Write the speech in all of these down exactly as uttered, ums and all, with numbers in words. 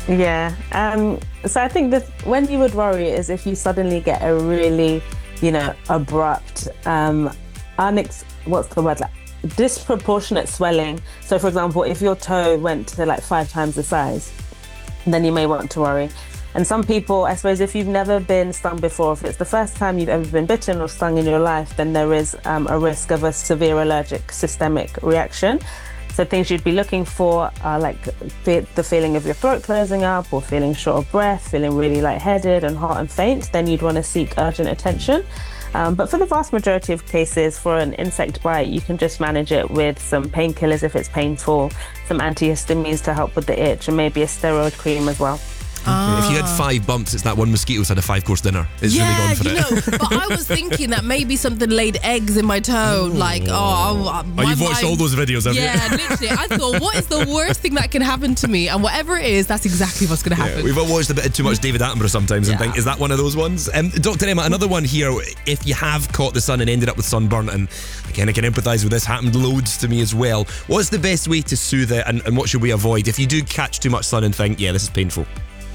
Yeah. Um, so I think that when you would worry is if you suddenly get a really, you know, abrupt, um, unex- what's the word, like disproportionate swelling. So for example, if your toe went to like five times the size, then you may want to worry. And some people, I suppose, if you've never been stung before, if it's the first time you've ever been bitten or stung in your life, then there is um, a risk of a severe allergic systemic reaction. So things you'd be looking for are like the, the feeling of your throat closing up or feeling short of breath, feeling really lightheaded and hot and faint. Then you'd want to seek urgent attention. Um, but for the vast majority of cases, for an insect bite, you can just manage it with some painkillers if it's painful, some antihistamines to help with the itch, and maybe a steroid cream as well. Ah. If you had five bumps, it's that one mosquito's had a five-course dinner. It's yeah, really gone for you it. know, but I was thinking that maybe something laid eggs in my toe. Oh. Like, oh, oh you've watched mind, all those videos, have yeah, you? Yeah, literally. I thought, what is the worst thing that can happen to me? And whatever it is, that's exactly what's going to happen. Yeah, we've all watched a bit of too much David Attenborough sometimes and yeah. think, is that one of those ones? Um, Doctor Emma, another one here. If you have caught the sun and ended up with sunburn, and again, I can empathise with this, happened loads to me as well. What's the best way to soothe it, and, and what should we avoid if you do catch too much sun and think, yeah, this is painful?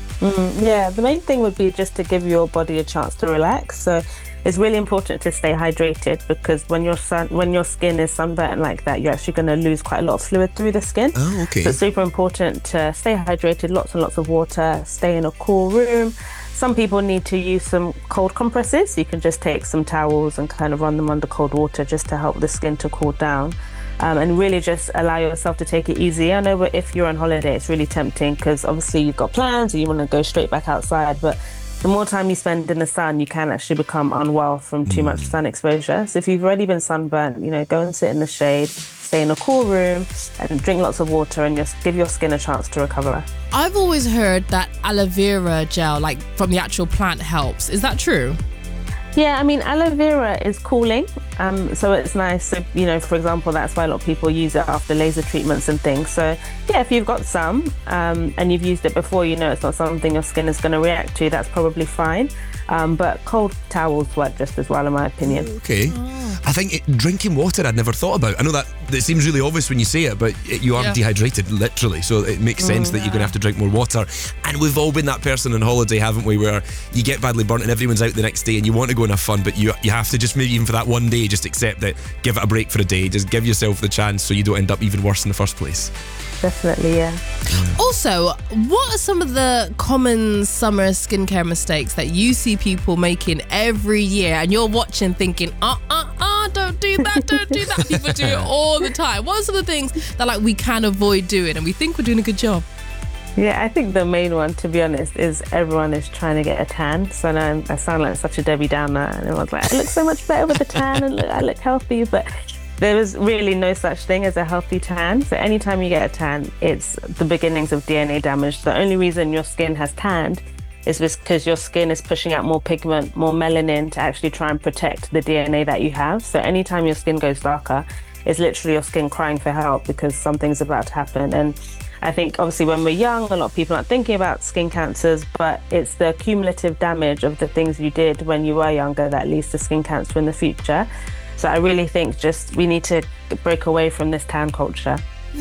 Mm, yeah, the main thing would be just to give your body a chance to relax. So it's really important to stay hydrated, because when your sun, when your skin is sunburnt like that, you're actually going to lose quite a lot of fluid through the skin. Oh, okay. So it's super important to stay hydrated, lots and lots of water, stay in a cool room. Some people need to use some cold compresses. You can just take some towels and kind of run them under cold water just to help the skin to cool down. Um, and really just allow yourself to take it easy. I know if you're on holiday, it's really tempting because obviously you've got plans and you want to go straight back outside, but the more time you spend in the sun, you can actually become unwell from too mm. much sun exposure. So if you've already been sunburnt, you know, go and sit in the shade, stay in a cool room and drink lots of water and just give your skin a chance to recover. I've always heard that aloe vera gel, like from the actual plant, helps. Is that true? Yeah, I mean, aloe vera is cooling, um, so it's nice. So, you know, for example, that's why a lot of people use it after laser treatments and things. So, yeah, if you've got some um, and you've used it before, you know it's not something your skin is going to react to, that's probably fine. Um, but cold towels work just as well, in my opinion. Okay. Oh. I think it, drinking water I'd never thought about. I know that it seems really obvious when you say it, but it, you are yeah. dehydrated, literally. So it makes sense mm, that yeah. you're going to have to drink more water. And we've all been that person on holiday, haven't we, where you get badly burnt and everyone's out the next day and you want to go and have fun, but you you have to just, maybe even for that one day, just accept that, give it a break for a day. Just give yourself the chance so you don't end up even worse in the first place. Definitely, yeah. Also, what are some of the common summer skincare mistakes that you see people making every year and you're watching thinking, uh, uh, uh, don't do that, don't do that. People do it all the time. What are some of the things that like we can avoid doing and we think we're doing a good job? Yeah, I think the main one, to be honest, is everyone is trying to get a tan. So I know I sound like such a Debbie Downer and everyone's like, I look so much better with a tan and look, I look healthy, but there is really no such thing as a healthy tan. So anytime you get a tan, it's the beginnings of D N A damage. The only reason your skin has tanned is because your skin is pushing out more pigment, more melanin to actually try and protect the D N A that you have. So anytime your skin goes darker, it's literally your skin crying for help because something's about to happen. And I think obviously when we're young, a lot of people aren't thinking about skin cancers, but it's the cumulative damage of the things you did when you were younger that leads to skin cancer in the future. So I really think just we need to break away from this tan culture.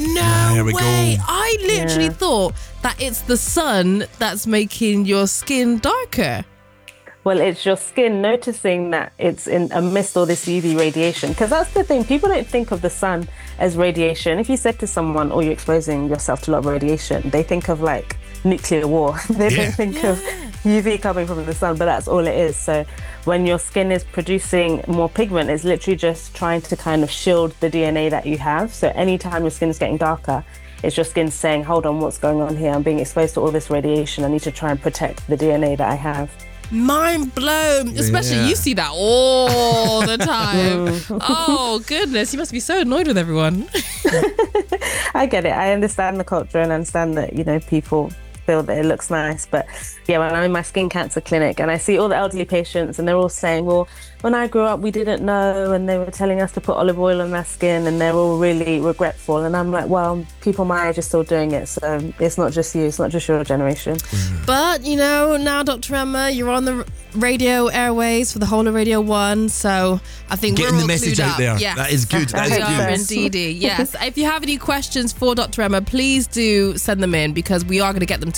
No There we way. go. I literally Yeah. thought that it's the sun that's making your skin darker. Well, it's your skin noticing that it's in amidst all this U V radiation. Because that's the thing, people don't think of the sun as radiation. If you said to someone, oh, you're exposing yourself to a lot of radiation, they think of like nuclear war. They Yeah. don't think Yeah. of U V coming from the sun, but that's all it is. So when your skin is producing more pigment, it's literally just trying to kind of shield the D N A that you have. So anytime your skin is getting darker, it's your skin saying, hold on, what's going on here? I'm being exposed to all this radiation. I need to try and protect the D N A that I have. Mind blown. Especially Yeah. you see that all the time. Oh, goodness. You must be so annoyed with everyone. I get it. I understand the culture and understand that, you know, people feel that it looks nice. But yeah, when I'm in my skin cancer clinic and I see all the elderly patients and they're all saying, well, when I grew up, we didn't know, and they were telling us to put olive oil on their skin, and they're all really regretful. And I'm like, well, people my age are still doing it. So it's not just you, it's not just your generation. But, you know, now, Doctor Emma, you're on the radio airways for the whole of Radio One. So I think Getting we're the all message clued out up. there. Yes. That is good. That is I hope good. so. Indeedy. Yes. If you have any questions for Doctor Emma, please do send them in because we are going to get them to